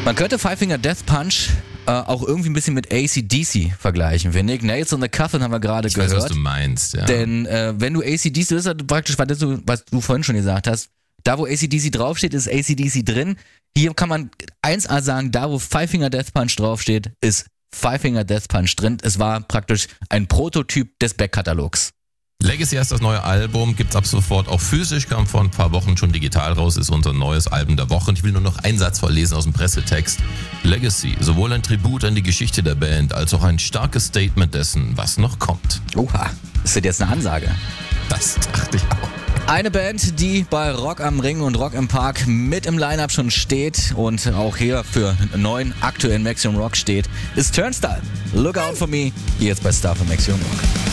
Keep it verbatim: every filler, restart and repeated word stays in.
Man könnte Five Finger Death Punch äh, auch irgendwie ein bisschen mit A C D C vergleichen, finde ich. Nails on the Coffin haben wir gerade Ich gehört. weiß, was du meinst, ja. Denn äh, wenn du A C D C, das ist halt praktisch, was du, was du vorhin schon gesagt hast, da wo A C D C draufsteht, ist A C D C drin. Hier kann man eins a sagen, da wo Five Finger Death Punch draufsteht, ist Five Finger Death Punch drin. Es war praktisch ein Prototyp des Backkatalogs. Legacy heißt das neue Album, gibt's ab sofort auch physisch, kam vor ein paar Wochen schon digital raus, ist unser neues Album der Woche. Und ich will nur noch einen Satz vorlesen aus dem Pressetext. Legacy, sowohl ein Tribut an die Geschichte der Band, als auch ein starkes Statement dessen, was noch kommt. Oha, ist das jetzt eine Ansage? Das dachte ich auch. Eine Band, die bei Rock am Ring und Rock im Park mit im Line-Up schon steht und auch hier für neuen aktuellen Maximum Rock steht, ist Turnstile. Look out for me, hier jetzt bei Star für Maximum Rock.